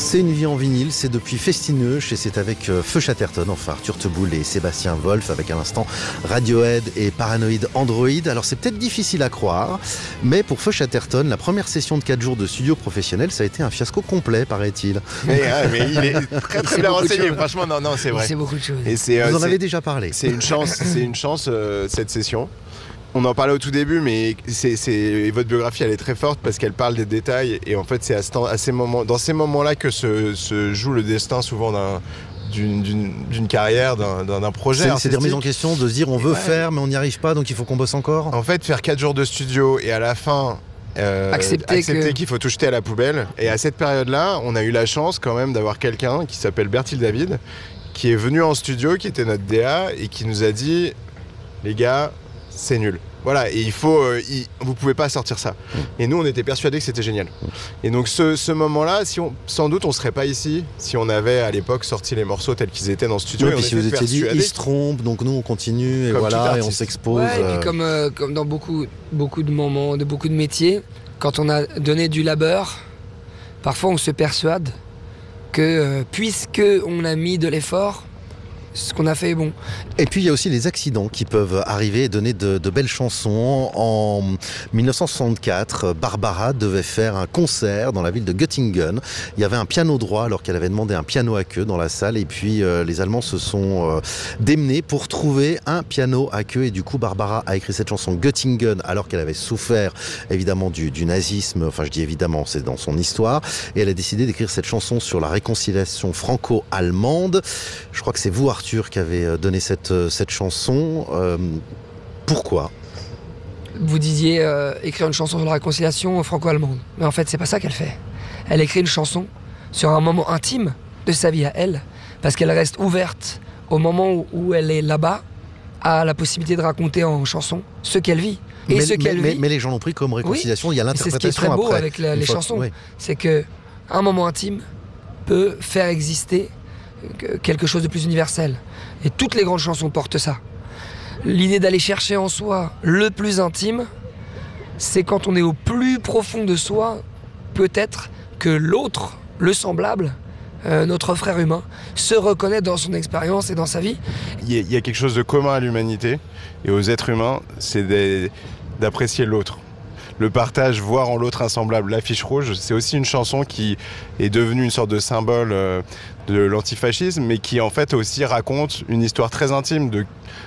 C'est une vie en vinyle, c'est depuis Festineuch et c'est avec Feu Chatterton, enfin Arthur Teboul et Sébastien Wolf, avec à l'instant Radiohead et Paranoid Android. Alors c'est peut-être difficile à croire, mais pour Feu Chatterton, la première session de 4 jours de studio professionnel, ça a été un fiasco complet, paraît-il. Mais il est très bien renseigné, franchement, non, c'est vrai. C'est beaucoup de choses. Et Vous en avez déjà parlé. C'est une chance cette session. On en parlait au tout début, mais votre biographie, elle est très forte parce qu'elle parle des détails. Et en fait, c'est dans ces moments-là que se joue le destin souvent d'une carrière, d'un projet. C'est des remises en question de se dire on veut faire, mais on n'y arrive pas, donc il faut qu'on bosse encore. En fait, faire 4 jours de studio et à la fin... accepter qu'il faut tout jeter à la poubelle. Et à cette période-là, on a eu la chance quand même d'avoir quelqu'un qui s'appelle Bertil David, qui est venu en studio, qui était notre DA, et qui nous a dit « Les gars, c'est nul. Voilà, et vous pouvez pas sortir ça. » Et nous, on était persuadés que c'était génial. Et donc ce moment-là, sans doute, on serait pas ici si on avait à l'époque sorti les morceaux tels qu'ils étaient dans le studio. Et puis si vous étiez dit, ils se trompent, donc nous on continue, et voilà, et on s'expose. Ouais, et puis comme dans beaucoup de moments, de beaucoup de métiers, quand on a donné du labeur, parfois on se persuade que puisque on a mis de l'effort, ce qu'on a fait est bon. Et puis il y a aussi les accidents qui peuvent arriver et donner de belles chansons. En 1964, Barbara devait faire un concert dans la ville de Göttingen. Il y avait un piano droit alors qu'elle avait demandé un piano à queue dans la salle, et puis les Allemands se sont démenés pour trouver un piano à queue, et du coup Barbara a écrit cette chanson Göttingen alors qu'elle avait souffert évidemment du nazisme, enfin je dis évidemment, c'est dans son histoire, et elle a décidé d'écrire cette chanson sur la réconciliation franco-allemande. Je crois que c'est vous, Arthur, qui avez donné cette chanson. Pourquoi ? Vous disiez écrire une chanson sur la réconciliation franco-allemande. Mais en fait, c'est pas ça qu'elle fait. Elle écrit une chanson sur un moment intime de sa vie à elle, parce qu'elle reste ouverte au moment où elle est là-bas, à la possibilité de raconter en chanson ce qu'elle vit. Et mais les gens l'ont pris comme réconciliation, oui, il y a l'interprétation après. C'est ce qui est très beau avec les chansons. Oui. C'est qu'un moment intime peut faire exister quelque chose de plus universel. Et toutes les grandes chansons portent ça. L'idée d'aller chercher en soi le plus intime, c'est quand on est au plus profond de soi, peut-être que l'autre, le semblable, notre frère humain, se reconnaît dans son expérience et dans sa vie. Il y a quelque chose de commun à l'humanité et aux êtres humains, c'est d'apprécier l'autre. Le partage, voir en l'autre un semblable. L'affiche rouge, c'est aussi une chanson qui est devenue une sorte de symbole de l'antifascisme, mais qui en fait aussi raconte une histoire très intime